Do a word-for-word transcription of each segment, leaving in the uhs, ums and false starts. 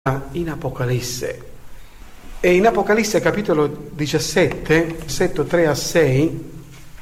in Apocalisse. E in Apocalisse capitolo diciassette, versetto tre a sei,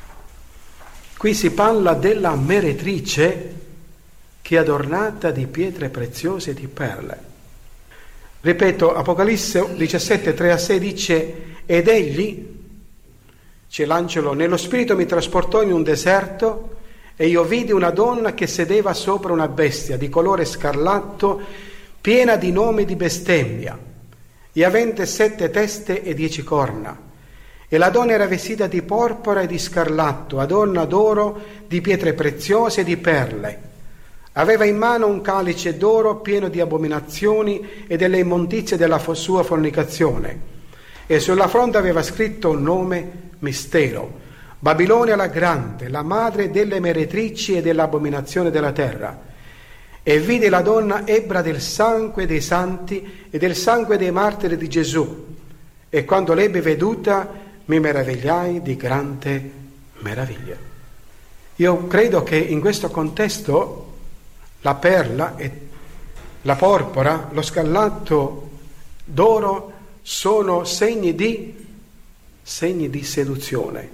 qui si parla della meretrice che è adornata di pietre preziose e di perle. Ripeto, Apocalisse diciassette, tre a sei dice: ed egli, c'è l'angelo, nello spirito mi trasportò in un deserto e io vidi una donna che sedeva sopra una bestia di colore scarlatto, piena di nomi di bestemmia, e avente sette teste e dieci corna. E la donna era vestita di porpora e di scarlatto, adorna d'oro, di pietre preziose e di perle. Aveva in mano un calice d'oro pieno di abominazioni e delle immondizie della sua fornicazione. E sulla fronte aveva scritto un nome mistero: Babilonia la grande, la madre delle meretrici e dell'abominazione della terra. E vide la donna ebbra del sangue dei santi e del sangue dei martiri di Gesù. E quando l'ebbe veduta mi meravigliai di grande meraviglia. Io credo che in questo contesto la perla e la porpora, lo scarlatto d'oro sono segni di segni di seduzione.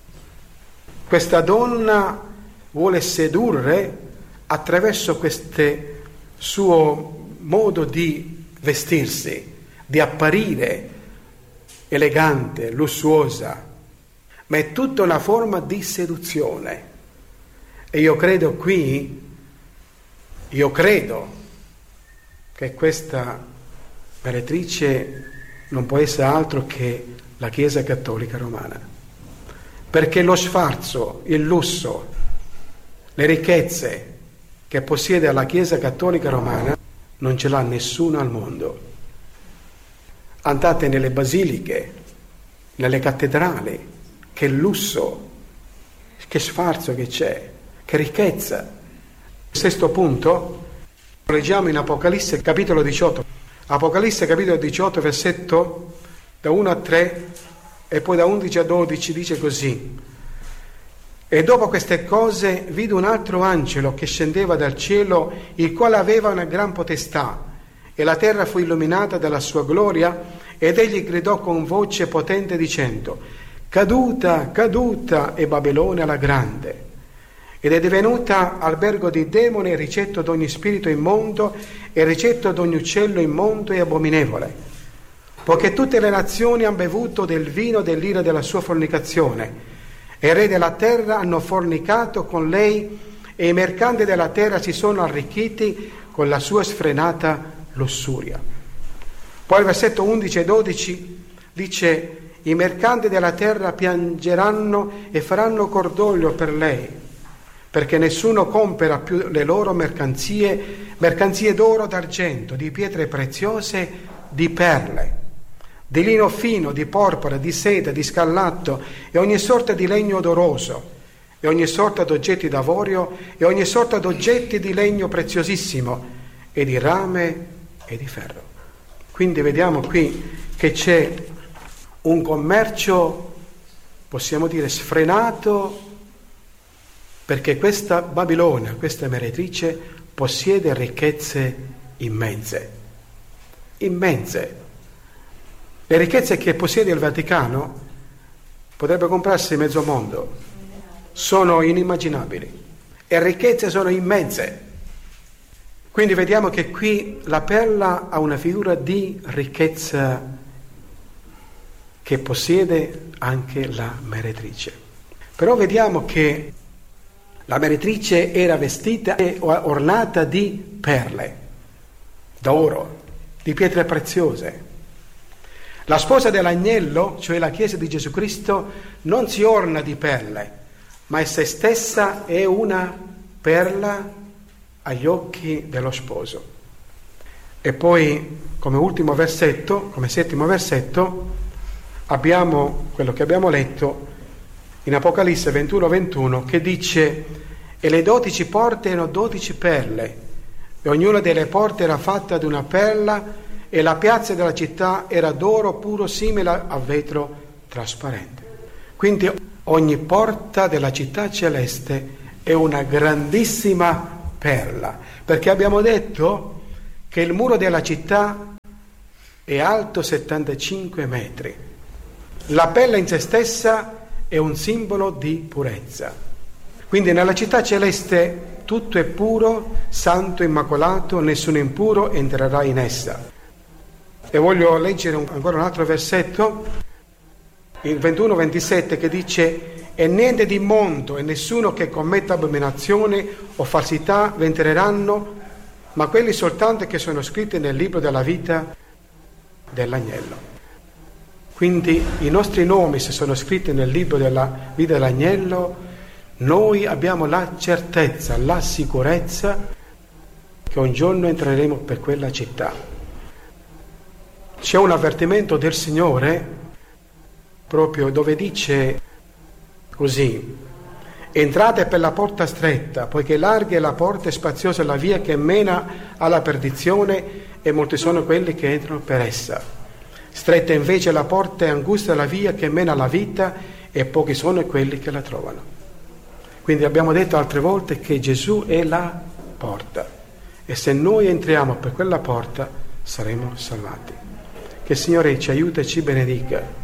Questa donna vuole sedurre attraverso questo suo modo di vestirsi, di apparire elegante, lussuosa, ma è tutta una forma di seduzione. E io credo qui, io credo che questa meretrice non può essere altro che la Chiesa Cattolica Romana, perché lo sfarzo, il lusso, le ricchezze che possiede la Chiesa Cattolica Romana non ce l'ha nessuno al mondo. Andate nelle basiliche, nelle cattedrali, che lusso, che sfarzo che c'è, che ricchezza. Sesto punto, leggiamo in Apocalisse capitolo diciotto. Apocalisse capitolo diciotto, versetto da uno a tre e poi da undici a dodici, dice così: e dopo queste cose vide un altro angelo che scendeva dal cielo, il quale aveva una gran potestà, e la terra fu illuminata dalla sua gloria, ed egli gridò con voce potente dicendo: caduta, caduta è Babilonia la grande, ed è divenuta albergo di demoni e ricetto d'ogni spirito immondo e ricetto d'ogni uccello immondo e abominevole, poiché tutte le nazioni hanno bevuto del vino dell'ira della sua fornicazione. E i re della terra hanno fornicato con lei, e i mercanti della terra si sono arricchiti con la sua sfrenata lussuria. Poi il versetto undici e dodici dice: i mercanti della terra piangeranno e faranno cordoglio per lei, perché nessuno compera più le loro mercanzie, mercanzie d'oro, d'argento, di pietre preziose, di perle, di lino fino, di porpora, di seta, di scarlatto e ogni sorta di legno odoroso, e ogni sorta d'oggetti d'avorio e ogni sorta d'oggetti di legno preziosissimo e di rame e di ferro. Quindi vediamo qui che c'è un commercio, possiamo dire, sfrenato, perché questa Babilonia, questa meretrice, possiede ricchezze immense, immense. Le ricchezze che possiede il Vaticano potrebbe comprarsi mezzo mondo, sono inimmaginabili, e ricchezze sono immense. Quindi vediamo che qui la perla ha una figura di ricchezza che possiede anche la meretrice. Però vediamo che la meretrice era vestita e ornata di perle, d'oro, di pietre preziose. La sposa dell'agnello, cioè la Chiesa di Gesù Cristo, non si orna di perle, ma essa stessa è una perla agli occhi dello sposo. E poi, come ultimo versetto, come settimo versetto, abbiamo quello che abbiamo letto in Apocalisse ventuno ventuno, che dice: e le dodici porte erano dodici perle, e ognuna delle porte era fatta di una perla, e la piazza della città era d'oro puro simile a vetro trasparente. Quindi ogni porta della città celeste è una grandissima perla, perché abbiamo detto che il muro della città è alto settantacinque metri. La pelle in se stessa è un simbolo di purezza. Quindi nella città celeste tutto è puro, santo, immacolato, nessuno impuro entrerà in essa. E voglio leggere un, ancora un altro versetto, il ventuno ventisette, che dice: e niente di immondo e nessuno che commetta abominazione o falsità vi entreranno, ma quelli soltanto che sono scritti nel libro della vita dell'agnello. Quindi i nostri nomi, se sono scritti nel libro della vita dell'agnello, noi abbiamo la certezza, la sicurezza che un giorno entreremo per quella città. C'è un avvertimento del Signore proprio dove dice così: entrate per la porta stretta, poiché larga è la porta e spaziosa è la via che mena alla perdizione, e molti sono quelli che entrano per essa. Stretta invece è la porta e angusta è la via che mena alla vita, e pochi sono quelli che la trovano. Quindi abbiamo detto altre volte che Gesù è la porta, e se noi entriamo per quella porta saremo salvati. Che il Signore ci aiuti e ci benedica.